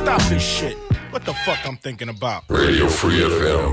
Stop this shit. What the fuck I'm thinking about? Radio Free FM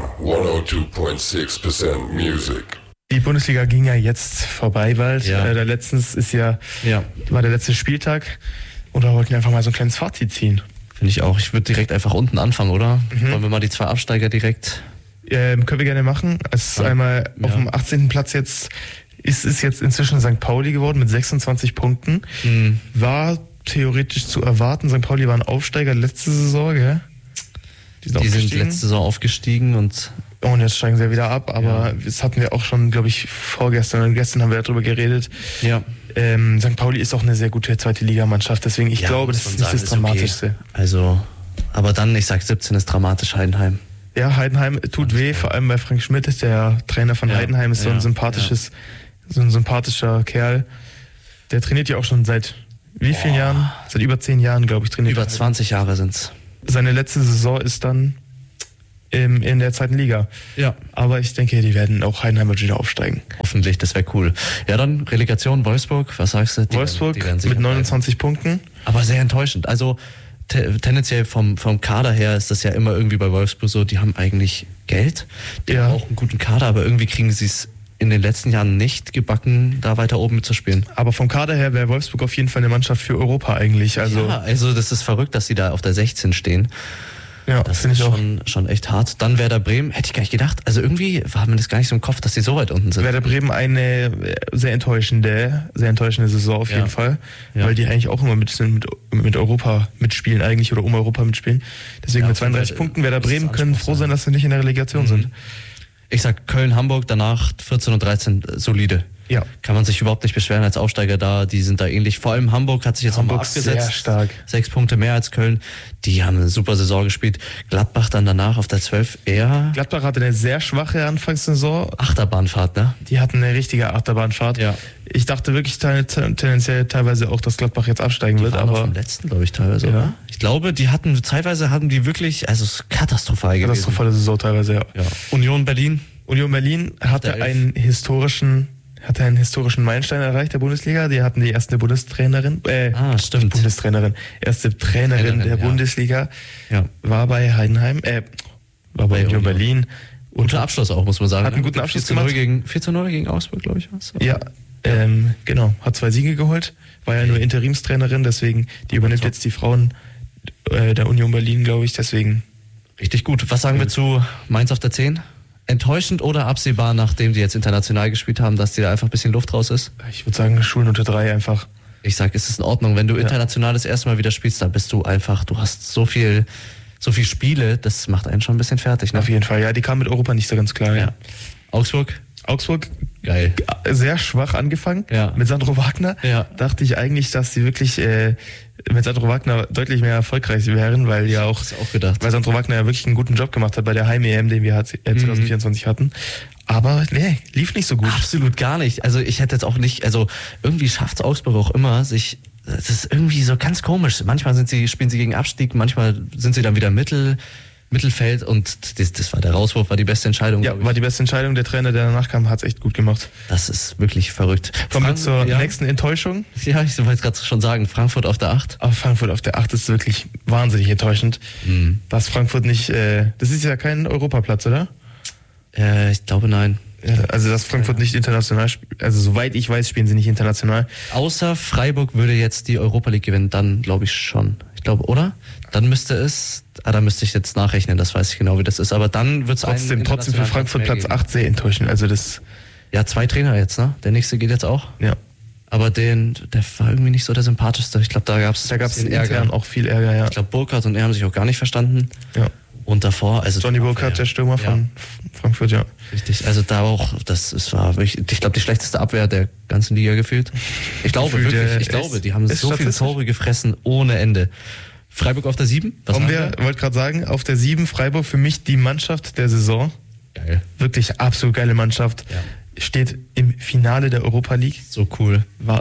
102.6% Music. Die Bundesliga ging ja jetzt vorbei bald. Ja. Letztens war der letzte Spieltag und da wollten wir einfach mal so ein kleines Fazit ziehen. Finde ich auch. Ich würde direkt einfach unten anfangen, oder? Wollen wir mal die zwei Absteiger direkt... Können wir gerne machen. Es ist einmal auf dem 18. Platz jetzt, ist jetzt inzwischen St. Pauli geworden mit 26 Punkten. War theoretisch zu erwarten. St. Pauli war ein Aufsteiger letzte Saison, gell? Die sind letzte Saison aufgestiegen und jetzt steigen sie ja wieder ab, aber das hatten wir auch schon, glaube ich, vorgestern und gestern haben wir darüber geredet. Ja. St. Pauli ist auch eine sehr gute zweite Ligamannschaft, deswegen ich glaube, das ist nicht das Dramatischste. Okay. Also, aber dann, ich sag 17 ist dramatisch, Heidenheim. Ja, Heidenheim tut weh, vor allem bei Frank Schmidt, ist der Trainer von Heidenheim, ist so ein sympathischer Kerl. Der trainiert ja auch schon seit wie vielen Jahren? Seit über 10 Jahren, glaube ich, trainiert. Über 20 Jahre sind's. Seine letzte Saison ist dann in der zweiten Liga. Ja. Aber ich denke, die werden auch Heidenheim wieder aufsteigen. Hoffentlich, das wäre cool. Ja, dann Relegation Wolfsburg, was sagst du? Wolfsburg mit 29 Punkten. Aber sehr enttäuschend. Also tendenziell vom Kader her ist das ja immer irgendwie bei Wolfsburg so, die haben eigentlich Geld, die haben auch einen guten Kader, aber irgendwie kriegen sie es in den letzten Jahren nicht gebacken, da weiter oben mitzuspielen. Aber vom Kader her wäre Wolfsburg auf jeden Fall eine Mannschaft für Europa eigentlich. Also das ist verrückt, dass sie da auf der 16 stehen. Ja, das finde ich schon echt hart. Dann Werder Bremen, hätte ich gar nicht gedacht. Also irgendwie war mir das gar nicht so im Kopf, dass die so weit unten sind. Werder Bremen eine sehr enttäuschende Saison auf jeden Fall, weil die eigentlich auch immer mit Europa mitspielen eigentlich oder um Europa mitspielen. Deswegen mit 32 Punkten Werder Bremen können froh sein, dass sie nicht in der Relegation sind. Ich sag Köln-Hamburg, danach 14 und 13 solide. Ja. Kann man sich überhaupt nicht beschweren als Aufsteiger da, die sind da ähnlich. Vor allem Hamburg hat sich jetzt nochmal abgesetzt. Sehr stark. 6 Punkte mehr als Köln. Die haben eine super Saison gespielt. Gladbach dann danach auf der 12 eher... Gladbach hatte eine sehr schwache Anfangssaison. Achterbahnfahrt, ne? Die hatten eine richtige Achterbahnfahrt. Ja. Ich dachte wirklich tendenziell teilweise auch, dass Gladbach jetzt absteigen wird. Aber vom letzten, glaube ich, teilweise. Ja. Ich glaube, teilweise hatten die wirklich, also es ist katastrophal gewesen. Katastrophale Saison teilweise, ja. Union Berlin hatte einen historischen Meilenstein erreicht der Bundesliga. Die hatten die erste Bundestrainerin, erste Trainerin der Bundesliga, war bei Heidenheim, war bei Union Berlin. Guter Abschluss auch, muss man sagen. Hat einen guten Abschluss gemacht. 4:0 gegen Augsburg, glaube ich. Was? Ja, genau. Hat 2 Siege geholt. War ja nur Interimstrainerin, deswegen, die übernimmt jetzt die Frauen der Union Berlin, glaube ich, deswegen. Richtig gut. Was sagen wir zu Mainz auf der 10? Enttäuschend oder absehbar, nachdem die jetzt international gespielt haben, dass die da einfach ein bisschen Luft raus ist? Ich würde sagen, Schulen unter 3 einfach. Ich sag, es ist in Ordnung. Wenn du international das erste Mal wieder spielst, dann bist du einfach, du hast so viel Spiele, das macht einen schon ein bisschen fertig. Ne? Auf jeden Fall, ja, die kamen mit Europa nicht so ganz klar. Ja. Augsburg, geil. Sehr schwach angefangen mit Sandro Wagner. Ja. Dachte ich eigentlich, dass sie wirklich mit Sandro Wagner deutlich mehr erfolgreich wären, weil weil Sandro Wagner ja wirklich einen guten Job gemacht hat bei der Heim-EM, den wir 2024 hatten. Aber nee, lief nicht so gut. Absolut gar nicht. Also ich hätte jetzt auch nicht, also irgendwie schafft Augsburg auch immer, das ist irgendwie so ganz komisch. Manchmal spielen sie gegen Abstieg, manchmal sind sie dann wieder Mittelfeld und das war der Rauswurf, war die beste Entscheidung. Ja, war die beste Entscheidung. Der Trainer, der danach kam, hat es echt gut gemacht. Das ist wirklich verrückt. Kommen wir zur nächsten Enttäuschung. Ja, ich wollte gerade schon sagen, Frankfurt auf der 8. Aber Frankfurt auf der 8 ist wirklich wahnsinnig enttäuschend. Dass Frankfurt nicht, das ist ja kein Europaplatz, oder? Ich glaube, nein. Also, dass Frankfurt nicht international spielt, also soweit ich weiß, spielen sie nicht international. Außer Freiburg würde jetzt die Europa League gewinnen, dann glaube ich schon. Ich glaube, oder? Dann müsste da müsste ich jetzt nachrechnen, das weiß ich genau, wie das ist. Aber dann wird es trotzdem für Frankfurt Platz 8 sehr enttäuschend. Also das. Ja, 2 Trainer jetzt, ne? Der nächste geht jetzt auch. Ja. Aber der war irgendwie nicht so der sympathischste. Ich glaube, da gab es intern auch viel Ärger, ja. Ich glaube, Burkhardt und er haben sich auch gar nicht verstanden. Ja. Und davor, also Johnny Burkhardt, der Stürmer von Frankfurt, ja. Richtig, also da auch, war wirklich, ich glaube, die schlechteste Abwehr der ganzen Liga gefühlt. Ich glaube wirklich, die haben so viele Tore gefressen ohne Ende. Freiburg auf der 7? Wollte gerade sagen, auf der 7 Freiburg für mich die Mannschaft der Saison. Geil. Wirklich absolut geile Mannschaft. Ja. Steht im Finale der Europa League. So cool.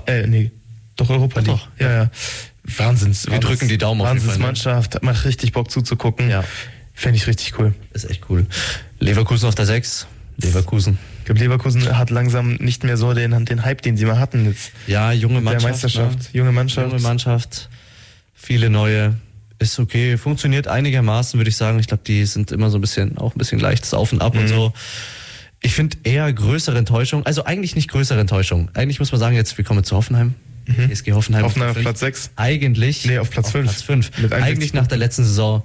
Europa League. Doch. Ja. Wahnsinns. Wir drücken die Daumen auf jeden Fall. Wahnsinnsmannschaft, macht richtig Bock zuzugucken. Ja. Fände ich richtig cool. Ist echt cool. Leverkusen auf der 6. Leverkusen. Ich glaube, Leverkusen hat langsam nicht mehr so den Hype, den sie mal hatten jetzt. Ja, junge Mannschaft. Der Meisterschaft. Ne? Junge Mannschaft. Viele neue. ist okay, funktioniert einigermaßen, würde ich sagen. Ich glaube, die sind immer so auch ein bisschen leichtes Auf und Ab und so. Ich finde eher größere Enttäuschung, also eigentlich nicht größere Enttäuschung. Eigentlich muss man sagen, jetzt, wir kommen zu Hoffenheim. SG Hoffenheim auf Platz 6. Eigentlich. Nee, auf Platz 5. Platz 5. Eigentlich nach der letzten Saison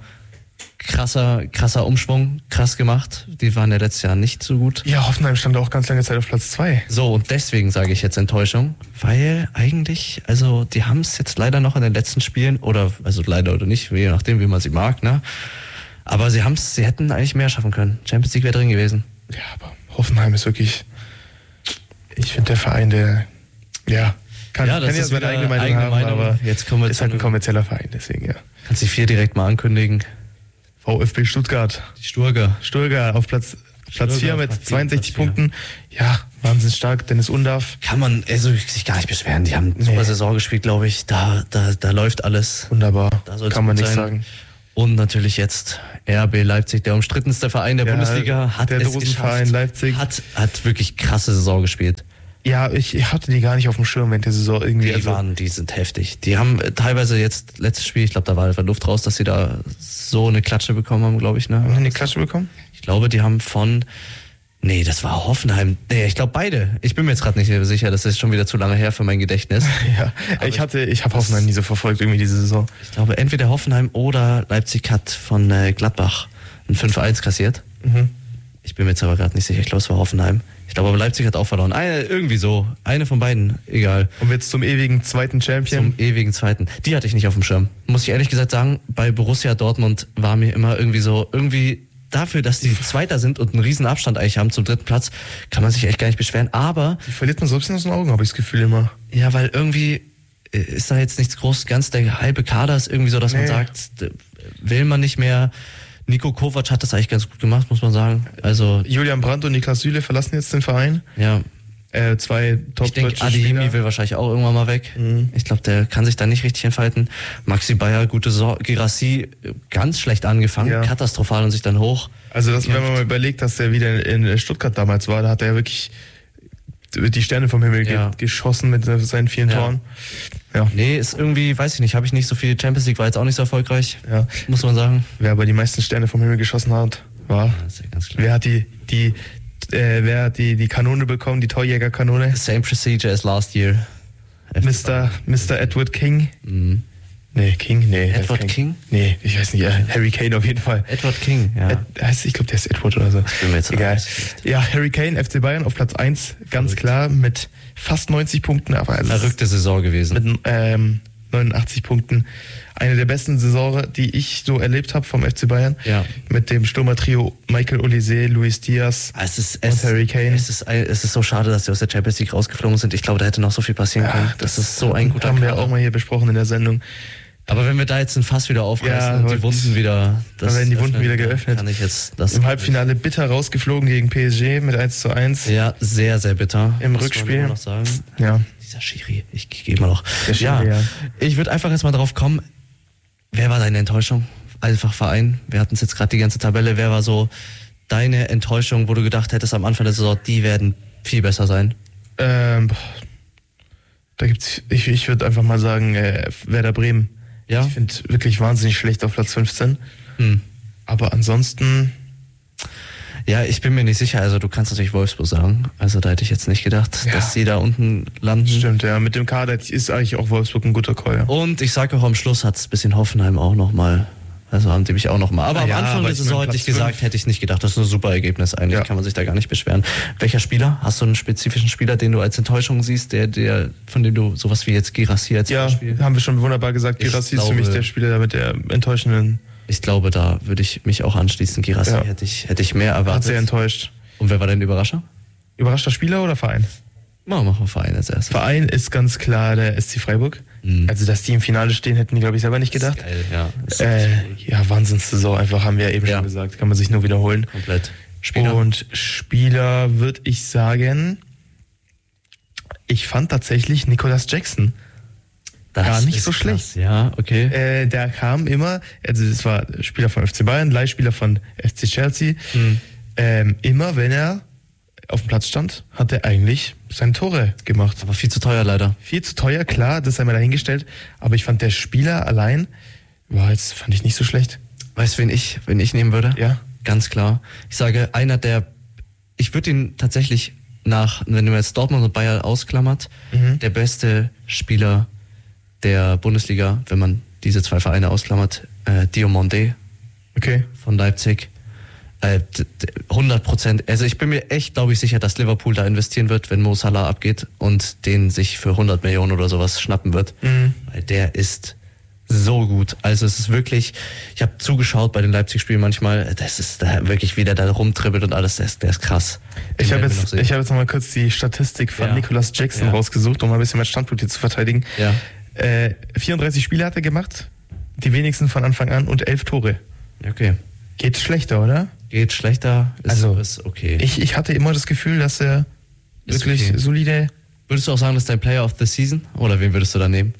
krasser Umschwung, krass gemacht. Die waren ja letztes Jahr nicht so gut. Ja, Hoffenheim stand auch ganz lange Zeit auf Platz 2. So, und deswegen sage ich jetzt Enttäuschung, weil eigentlich, also die haben es jetzt leider noch in den letzten Spielen, also leider oder nicht, je nachdem, wie man sie mag, ne? Aber sie hätten eigentlich mehr schaffen können. Champions League wäre drin gewesen. Ja, aber Hoffenheim ist wirklich, ich finde der Verein, der, kann ja seine eigene Meinung haben, aber jetzt kommen wir ist halt ein kommerzieller Verein, deswegen, ja. Kannst du die 4 direkt mal ankündigen? VfB Stuttgart. Die Sturger auf Platz 4 mit 62 Punkten. Ja, wahnsinnig stark. Dennis Undav. Kann man sich gar nicht beschweren. Die haben eine super Saison gespielt, glaube ich. Da läuft alles. Wunderbar. Kann man nicht sagen. Und natürlich jetzt RB Leipzig, der umstrittenste Verein der Bundesliga, hat der es geschafft. Leipzig. Hat wirklich krasse Saison gespielt. Ja, ich hatte die gar nicht auf dem Schirm während der Saison irgendwie. Die sind heftig. Die haben teilweise jetzt, letztes Spiel, ich glaube, da war einfach Luft raus, dass sie da so eine Klatsche bekommen haben, glaube ich. Ne? Haben die eine Klatsche bekommen? Ich glaube, die haben das war Hoffenheim. Nee, ich glaube beide. Ich bin mir jetzt gerade nicht sicher, das ist schon wieder zu lange her für mein Gedächtnis. Ja, ich habe Hoffenheim nie so verfolgt, irgendwie diese Saison. Ich glaube, entweder Hoffenheim oder Leipzig hat von Gladbach ein 5-1 kassiert. Ich bin mir jetzt aber gerade nicht sicher, ich glaube, es war Hoffenheim. Ich glaube, aber Leipzig hat auch verloren. Eine von beiden, egal. Und jetzt zum ewigen zweiten Champion? Zum ewigen zweiten. Die hatte ich nicht auf dem Schirm. Muss ich ehrlich gesagt sagen, bei Borussia Dortmund war mir immer irgendwie dafür, dass die Zweiter sind und einen riesen Abstand eigentlich haben zum 3. Platz, kann man sich echt gar nicht beschweren. Aber die verliert man so ein bisschen aus den Augen, habe ich das Gefühl immer. Ja, weil irgendwie ist da jetzt nichts groß, ganz der halbe Kader ist irgendwie so, dass man sagt, will man nicht mehr. Nico Kovac hat das eigentlich ganz gut gemacht, muss man sagen. Also Julian Brandt und Niklas Süle verlassen jetzt den Verein. Ja. 2 top-deutsche Ich denke, Adeyemi will wahrscheinlich auch irgendwann mal weg. Ich glaube, der kann sich da nicht richtig entfalten. Maxi Bayer, gute Saison. Girassi, ganz schlecht angefangen, katastrophal und sich dann hoch. Also wenn man mal überlegt, dass der wieder in Stuttgart damals war, da hat er wirklich die Sterne vom Himmel geschossen mit seinen vielen Toren. Ja. Nee, ist irgendwie, weiß ich nicht, habe ich nicht so viel. Champions League war jetzt auch nicht so erfolgreich, muss man sagen. Wer aber die meisten Sterne vom Himmel geschossen hat, war. Das ist ja ganz klar. Wer hat die Kanone bekommen, die Torjägerkanone? The same procedure as last year. Mr. Edward King. Nee, King? Nee. Edward King? Nee, ich weiß nicht. Harry Kane auf jeden Fall. Edward King, ja. Ich glaube, der ist Edward oder so. Bin mir jetzt egal. Ja, Harry Kane, FC Bayern auf Platz 1, ganz klar, mit fast 90 Punkten. Aber verrückte Saison gewesen. Mit 89 Punkten. Eine der besten Saisons, die ich so erlebt habe vom FC Bayern. Ja. Mit dem Stürmertrio Michael Olise, Luis Diaz und Harry Kane. Es ist so schade, dass sie aus der Champions League rausgeflogen sind. Ich glaube, da hätte noch so viel passieren können. Das ist so ein guter Haben wir auch mal hier besprochen in der Sendung. Aber wenn wir da jetzt ein Fass wieder aufreißen und die Wunden wieder... Dann werden die Wunden wieder geöffnet. Kann ich jetzt das im Halbfinale bitter rausgeflogen gegen PSG mit 1:1. Ja, sehr, sehr bitter. Im Rückspiel. Noch sagen. Ja. Dieser Schiri, ich gehe mal noch. Der Schiri, ja. Ich würde einfach jetzt mal drauf kommen, wer war deine Enttäuschung? Einfach Verein. Wir hatten es jetzt gerade die ganze Tabelle. Wer war so deine Enttäuschung, wo du gedacht hättest am Anfang der Saison, die werden viel besser sein? Da gibt's, ich würde einfach mal sagen, Werder Bremen. Ja. Ich finde wirklich wahnsinnig schlecht auf Platz 15. Aber ansonsten... Ja, ich bin mir nicht sicher. Also du kannst natürlich Wolfsburg sagen. Also da hätte ich jetzt nicht gedacht, dass sie da unten landen. Stimmt, ja. Mit dem Kader ist eigentlich auch Wolfsburg ein guter Call. Ja. Und ich sage auch am Schluss hat es ein bisschen Hoffenheim auch nochmal. Also haben die mich auch nochmal. Aber am Anfang der Saison hätte ich gesagt, hätte ich nicht gedacht. Das ist ein super Ergebnis eigentlich. Kann man sich da gar nicht beschweren. Welcher Spieler? Hast du einen spezifischen Spieler, den du als Enttäuschung siehst, von dem du sowas wie jetzt Girassi als Beispiel? Ja, haben wir schon wunderbar gesagt. Girassi ist für mich der Spieler mit der enttäuschenden... Ich glaube, da würde ich mich auch anschließen. Girassi hätte ich mehr erwartet. Hat sehr enttäuscht. Und wer war dein Überrascher? Überraschter Spieler oder Verein? Machen wir Verein als erstes. Verein ist ganz klar der SC Freiburg. Also, dass die im Finale stehen, hätten die, glaube ich, selber nicht gedacht. Das ist geil, ja. Wahnsinnssaison einfach, haben wir ja eben schon gesagt. Kann man sich nur wiederholen. Komplett. Spieler? Und Spieler würde ich sagen, ich fand tatsächlich Nicolas Jackson gar nicht so schlecht. Ja, okay. Der kam immer, also das war Spieler von FC Bayern, Leihspieler von FC Chelsea. Immer wenn er auf dem Platz stand, hat er eigentlich seine Tore gemacht. Aber viel zu teuer leider. Viel zu teuer, klar, das sei mal dahingestellt. Aber ich fand der Spieler allein War jetzt, fand ich nicht so schlecht. Weißt du, wen ich nehmen würde? Ja. Ganz klar. Ich sage, ich würde ihn tatsächlich wenn du jetzt Dortmund und Bayern ausklammert, der beste Spieler der Bundesliga, wenn man diese 2 Vereine ausklammert, Diomande von Leipzig. 100%. Also ich bin mir echt, glaube ich, sicher, dass Liverpool da investieren wird, wenn Mo Salah abgeht und den sich für 100 Millionen oder sowas schnappen wird. Weil der ist so gut. Also es ist wirklich, ich habe zugeschaut bei den Leipzig-Spielen manchmal, das ist da wirklich, wie der da rumtribbelt und alles, der ist krass. Ich habe jetzt noch mal kurz die Statistik von Nicolas Jackson rausgesucht, um mal ein bisschen mein Standpunkt hier zu verteidigen. Ja. 34 Spiele hat er gemacht, die wenigsten von Anfang an und 11 Tore. Okay. Geht schlechter, oder? Geht schlechter, ist okay. Ich hatte immer das Gefühl, dass er wirklich solide... Würdest du auch sagen, das ist dein Player of the Season? Oder wen würdest du da nehmen?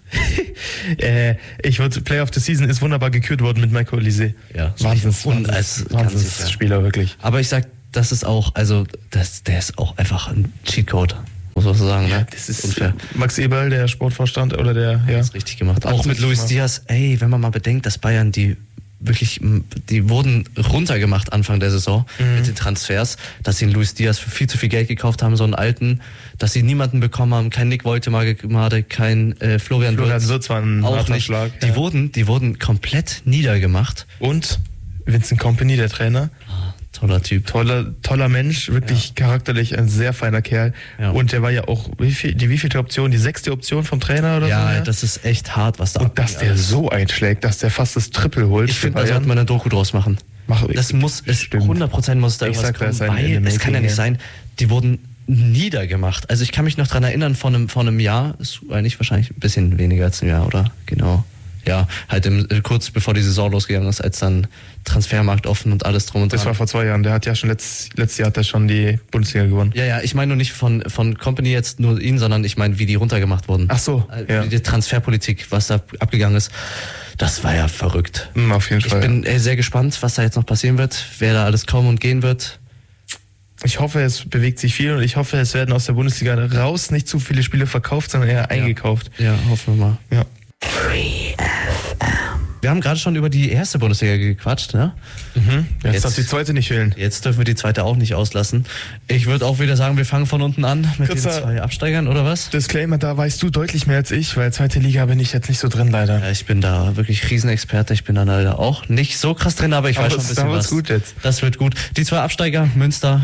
Player of the Season ist wunderbar gekürt worden mit Michael Olise. Ja. Wahnsinnsspieler, wirklich. Aber ich sag, das ist auch, der ist auch einfach ein Cheatcode. Muss man so sagen, ne? Das ist unfair. Max Eberl, der Sportvorstand, oder der, ja. Das richtig gemacht. Auch mit Luis Diaz, wenn man mal bedenkt, dass Bayern die wurden runtergemacht Anfang der Saison mit den Transfers, dass sie einen Luis Diaz für viel zu viel Geld gekauft haben, so einen alten, dass sie niemanden bekommen haben, kein Nick Woltemade, kein Florian Wirtz war ein harter Schlag. Die wurden komplett niedergemacht. Und Vincent Kompany, der Trainer. Toller Typ. Toller Mensch, wirklich charakterlich ein sehr feiner Kerl. Ja. Und der war ja auch, wievielte Option? Die 6. Option vom Trainer oder so? Ja, das ist echt hart, was da abgeht. Und dass der so einschlägt, dass der fast das Triple holt. Ich finde, da sollte man eine Doku draus machen. 100% muss da irgendwas kommen, weil es kann ja nicht sein, die wurden niedergemacht. Also ich kann mich noch dran erinnern, vor einem Jahr, ist eigentlich wahrscheinlich ein bisschen weniger als ein Jahr, oder? Genau. Ja, halt kurz bevor die Saison losgegangen ist, als dann Transfermarkt offen und alles drum und dran. Das war vor 2 Jahren, der hat ja schon letztes Jahr hat er schon die Bundesliga gewonnen. Ja, ich meine nur nicht von Kompany jetzt nur ihn, sondern ich meine, wie die runtergemacht wurden. Ach so, ja. Die Transferpolitik, was da abgegangen ist, das war ja verrückt. Auf jeden Fall. Ich bin sehr gespannt, was da jetzt noch passieren wird, wer da alles kommen und gehen wird. Ich hoffe, es bewegt sich viel und ich hoffe, es werden aus der Bundesliga raus nicht zu viele Spiele verkauft, sondern eher eingekauft. Ja, hoffen wir mal. Ja. Wir haben gerade schon über die erste Bundesliga gequatscht, ne? Jetzt darf die zweite nicht fehlen. Jetzt dürfen wir die zweite auch nicht auslassen. Ich würde auch wieder sagen, wir fangen von unten an mit den 2 Absteigern, oder was? Disclaimer, da weißt du deutlich mehr als ich, weil zweite Liga bin ich jetzt nicht so drin, leider. Ja, ich bin da wirklich Riesenexperte. Ich bin da leider auch nicht so krass drin, aber ich weiß schon ein bisschen was. Gut jetzt. Das wird gut. Die 2 Absteiger, Münster.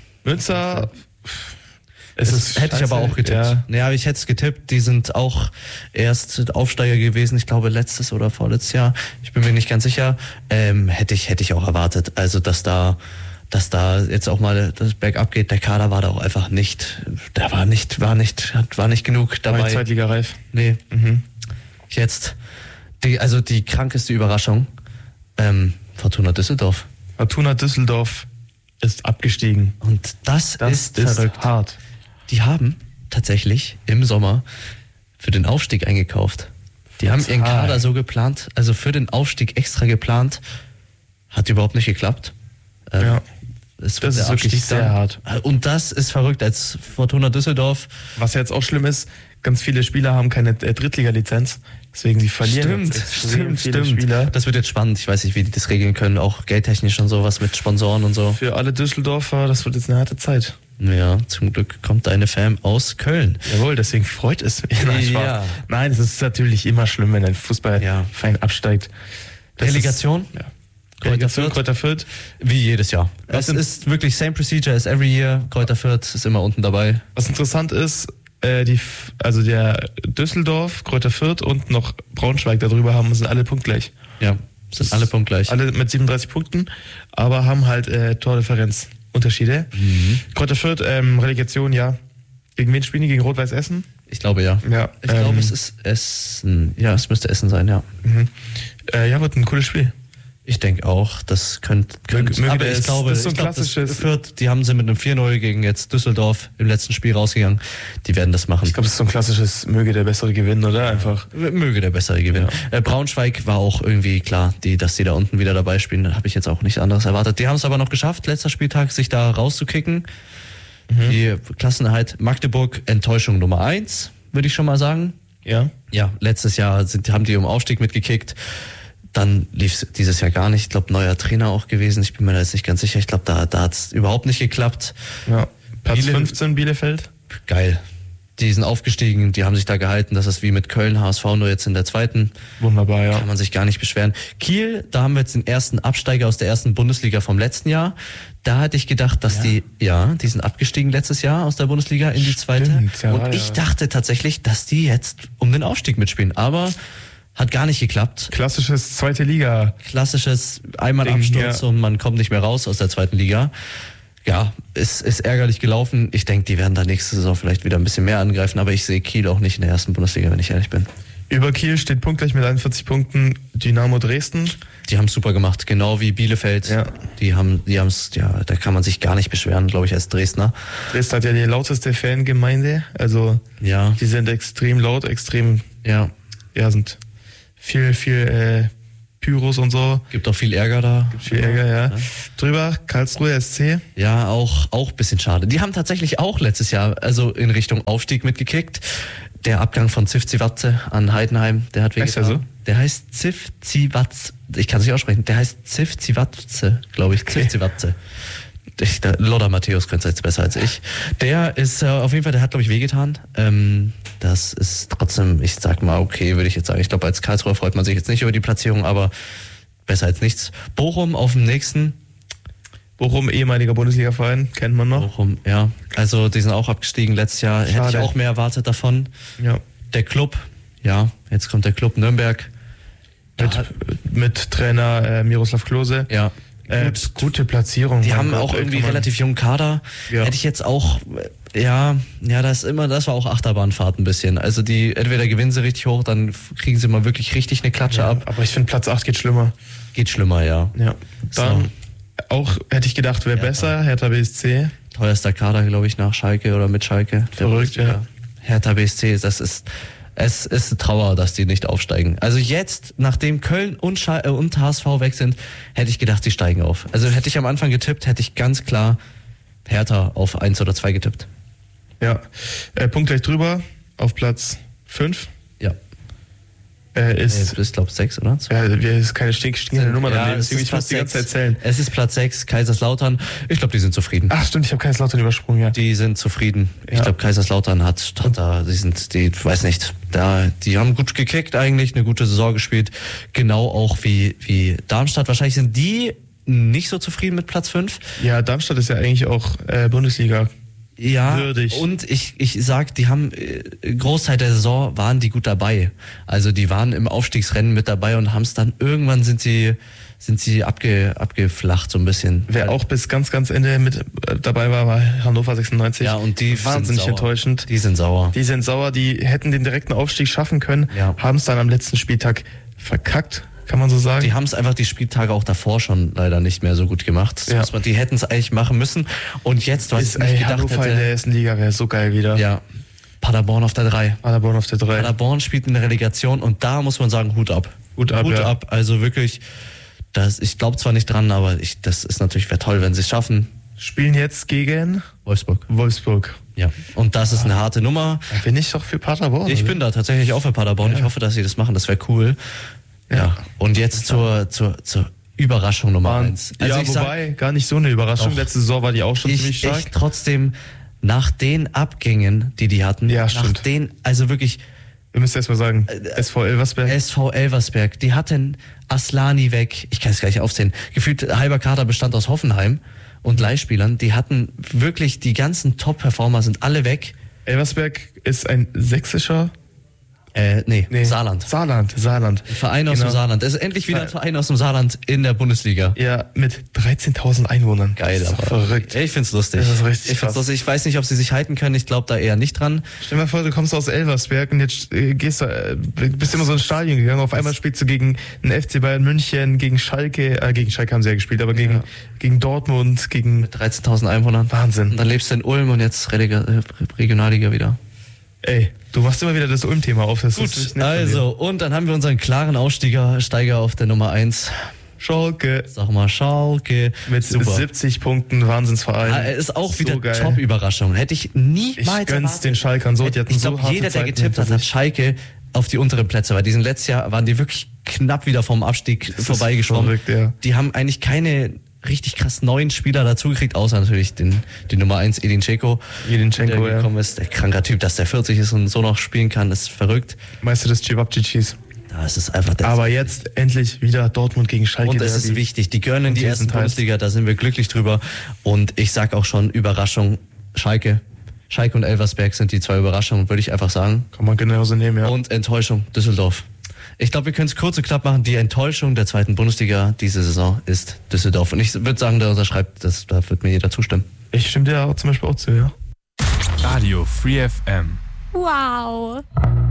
Hätte ich aber auch getippt. Ja, ich hätte es getippt. Die sind auch erst Aufsteiger gewesen, ich glaube letztes oder vorletztes Jahr. Ich bin mir nicht ganz sicher. Hätte ich auch erwartet. Also, dass da jetzt auch mal das Bergab geht. Der Kader war da auch einfach nicht, war nicht genug dabei. War nicht zweitligareif. Nee. Jetzt, die krankeste Überraschung, Fortuna Düsseldorf. Fortuna Düsseldorf ist abgestiegen. Und das ist verrückt. Hart. Die haben tatsächlich im Sommer für den Aufstieg eingekauft. Die haben ihren Kader so geplant, also für den Aufstieg extra geplant. Hat überhaupt nicht geklappt. Das ist wirklich sehr hart. Und das ist verrückt als Fortuna Düsseldorf. Was jetzt auch schlimm ist, ganz viele Spieler haben keine Drittliga-Lizenz. Deswegen, sie verlieren Stimmt. Spieler. Das wird jetzt spannend. Ich weiß nicht, wie die das regeln können, auch geldtechnisch und sowas mit Sponsoren und so. Für alle Düsseldorfer, das wird jetzt eine harte Zeit. Ja, zum Glück kommt deine Fam aus Köln. Jawohl, deswegen freut es mich. Ja. Nein, es ist natürlich immer schlimm, wenn ein Fußballverein absteigt. Relegation? Kräuter Fürth. Wie jedes Jahr. Es ist wirklich same procedure as every year. Kräuter Fürth ist immer unten dabei. Was interessant ist, der Düsseldorf, Kräuter Fürth und noch Braunschweig darüber sind alle punktgleich. Ja, sind alle punktgleich. Alle mit 37 Punkten, aber haben halt Tordifferenzunterschiede. Kräuter Fürth, Relegation, ja. Gegen wen spielen die? Gegen Rot-Weiß Essen? Ich glaube, ja. Ich glaube, es ist Essen. Ja, es müsste Essen sein, ja. Wird ein cooles Spiel. Ich denke auch, das könnte aber ich glaube, das ist so ein klassisches Fürth, die haben sie mit einem 4-0 gegen jetzt Düsseldorf im letzten Spiel rausgegangen. Die werden das machen. Ich glaube, das ist so ein klassisches möge der Bessere gewinnen, oder? Einfach. Möge der Bessere gewinnen. Ja. Braunschweig war auch irgendwie klar, dass die da unten wieder dabei spielen, habe ich jetzt auch nichts anderes erwartet. Die haben es aber noch geschafft, letzter Spieltag, sich da rauszukicken. Die Klassenerhalt Magdeburg, Enttäuschung Nummer 1, würde ich schon mal sagen. Ja. Ja, letztes Jahr haben die um Aufstieg mitgekickt. Dann lief es dieses Jahr gar nicht. Ich glaube, neuer Trainer auch gewesen. Ich bin mir da jetzt nicht ganz sicher. Ich glaube, da hat es überhaupt nicht geklappt. Ja. Platz 15 Bielefeld. Geil. Die sind aufgestiegen, die haben sich da gehalten. Das ist wie mit Köln, HSV, nur jetzt in der zweiten. Wunderbar, ja. Kann man sich gar nicht beschweren. Kiel, da haben wir jetzt den ersten Absteiger aus der ersten Bundesliga vom letzten Jahr. Da hatte ich gedacht, dass die sind abgestiegen letztes Jahr aus der Bundesliga in die zweite. Stimmt, ja, und ich dachte tatsächlich, dass die jetzt um den Aufstieg mitspielen. Aber hat gar nicht geklappt. Klassisches zweite Liga. Klassisches einmal Absturz und man kommt nicht mehr raus aus der zweiten Liga. Ja, ist ärgerlich gelaufen. Ich denke, die werden da nächste Saison vielleicht wieder ein bisschen mehr angreifen, aber ich sehe Kiel auch nicht in der ersten Bundesliga, wenn ich ehrlich bin. Über Kiel steht punktgleich mit 41 Punkten Dynamo Dresden. Die haben es super gemacht, genau wie Bielefeld. Ja. Die haben's, da kann man sich gar nicht beschweren, glaube ich, als Dresdner. Dresden hat ja die lauteste Fangemeinde, also die sind extrem laut, sind viel Pyros und so. Gibt auch viel Ärger da. Gibt viel Ärger, ja. Drüber Karlsruhe SC. Ja, auch ein bisschen schade. Die haben tatsächlich auch letztes Jahr also in Richtung Aufstieg mitgekickt. Der Abgang von Zivcivatze an Heidenheim, der hat wehgetan. So? Der heißt Zivcivatze. Ich kann es nicht aussprechen. Der heißt Zivcivatze, glaube ich. Okay. Zivcivatze. Lothar Matthäus könnte es jetzt besser als ich. Der ist auf jeden Fall, der hat, glaube ich, wehgetan. Das ist trotzdem, ich sag mal, okay, würde ich jetzt sagen. Ich glaube, als Karlsruher freut man sich jetzt nicht über die Platzierung, aber besser als nichts. Bochum auf dem nächsten. Bochum, ehemaliger Bundesliga-Verein, kennt man noch. Bochum, ja. Also die sind auch abgestiegen letztes Jahr. Schade. Hätte ich auch mehr erwartet davon. Ja. Der Club, jetzt kommt der Club Nürnberg. Mit Trainer Miroslav Klose. Ja. Gute Platzierung. Die haben auch irgendwie relativ jungen Kader. Ja. Hätte ich jetzt auch, das war auch Achterbahnfahrt ein bisschen. Also entweder gewinnen sie richtig hoch, dann kriegen sie mal wirklich richtig eine Klatsche ab. Aber ich finde Platz 8 geht schlimmer. Geht schlimmer, ja. Dann auch, hätte ich gedacht, wäre besser, Hertha BSC. Teuerster Kader, glaube ich, nach Schalke oder mit Schalke. Verrückt, ja. Hertha BSC, es ist Trauer, dass die nicht aufsteigen. Also jetzt, nachdem Köln und HSV weg sind, hätte ich gedacht, sie steigen auf. Also hätte ich am Anfang getippt, hätte ich ganz klar Hertha auf 1 oder 2 getippt. Ja, Punkt gleich drüber, auf Platz 5. Ja. Ist glaube ich 6, oder? Ja, ist keine stinkende Nummer daneben. Ich muss die ganze Zeit zählen. Es ist Platz 6, Kaiserslautern. Ich glaube, die sind zufrieden. Ach stimmt, ich habe Kaiserslautern übersprungen, ja. Die sind zufrieden. Ich glaube, Kaiserslautern hat da, die haben gut gekickt eigentlich, eine gute Saison gespielt. Genau auch wie Darmstadt. Wahrscheinlich sind die nicht so zufrieden mit Platz 5. Ja, Darmstadt ist ja eigentlich auch Bundesliga. Ja, würdig. Und ich sag, die haben Großteil der Saison waren die gut dabei. Also die waren im Aufstiegsrennen mit dabei und haben es dann irgendwann sind sie abgeflacht so ein bisschen. Wer auch bis ganz Ende mit dabei war Hannover 96. Ja, und die wahnsinnig enttäuschend. Die sind sauer. Die hätten den direkten Aufstieg schaffen können, haben es dann am letzten Spieltag verkackt. Kann man so sagen? Die haben es einfach die Spieltage auch davor schon leider nicht mehr so gut gemacht. Ja. Die hätten es eigentlich machen müssen. Und jetzt, was ich nicht gedacht Hannover hätte... in der ersten Liga wäre so geil wieder. Ja. Paderborn auf der 3. Paderborn spielt in der Relegation und da muss man sagen, Hut ab. Hut ab. Also wirklich, ich glaube zwar nicht dran, aber das ist natürlich, wäre toll, wenn sie es schaffen. Spielen jetzt gegen Wolfsburg. Ja, und das ist eine harte Nummer. Da bin ich doch für Paderborn. Ich bin da tatsächlich auch für Paderborn. Ja. Ich hoffe, dass sie das machen, das wäre cool. Ja, und jetzt zur Überraschung Nummer 1. Also gar nicht so eine Überraschung. Letzte Saison war die auch schon ziemlich stark. Ich trotzdem, nach den Abgängen, die hatten, also wirklich... Wir müssen erst mal sagen, SV Elversberg, die hatten Aslani weg, ich kann es gleich aufzählen, gefühlt halber Kader bestand aus Hoffenheim und Leihspielern, die hatten wirklich, die ganzen Top-Performer sind alle weg. Elversberg ist ein sächsischer... Nee, Saarland. Ein Verein aus dem Saarland. Es ist endlich wieder ein Verein aus dem Saarland in der Bundesliga. Ja, mit 13.000 Einwohnern. Geil, aber verrückt. Ich find's lustig. Das ist richtig krass. Ich weiß nicht, ob sie sich halten können. Ich glaube da eher nicht dran. Stell dir mal vor, du kommst aus Elversberg und jetzt bist immer so ins Stadion gegangen. Auf einmal spielst du gegen den FC Bayern München, gegen Schalke. Gegen Schalke haben sie ja gespielt, aber gegen Dortmund, mit 13.000 Einwohnern. Wahnsinn. Und dann lebst du in Ulm und jetzt Regionalliga wieder. Ey, du machst immer wieder das Ulm-Thema auf. Das Gut, also, und dann haben wir unseren klaren Steiger auf der Nummer 1. Schalke. Sag mal, Schalke. Mit 70 Punkten, Wahnsinnsverein. Ist auch wieder Top-Überraschung. Hätte ich niemals erwartet. Den Schalkern so. Die hatten ich glaube, jeder, der getippt hat Schalke auf die unteren Plätze, weil letztes Jahr waren die wirklich knapp wieder vom Abstieg vorbeigeschwommen. Ja. Die haben eigentlich keine richtig krass neuen Spieler dazugekriegt, außer natürlich die Nummer 1, Edin Dzeko, der gekommen ist. Der kranker Typ, dass der 40 ist und so noch spielen kann, ist verrückt. Meister des Cevapcicis. Das ist einfach das. Aber jetzt endlich wieder Dortmund gegen Schalke. Und es ist wichtig, die gehören in die erste Bundesliga, da sind wir glücklich drüber. Und ich sag auch schon, Überraschung, Schalke und Elversberg sind die 2 Überraschungen, würde ich einfach sagen. Kann man genauso nehmen, ja. Und Enttäuschung, Düsseldorf. Ich glaube, wir können es kurz und knapp machen. Die Enttäuschung der 2. Bundesliga diese Saison ist Düsseldorf. Und ich würde sagen, da wird mir jeder zustimmen. Ich stimme dir zum Beispiel auch zu, ja. Radio Free FM. Wow.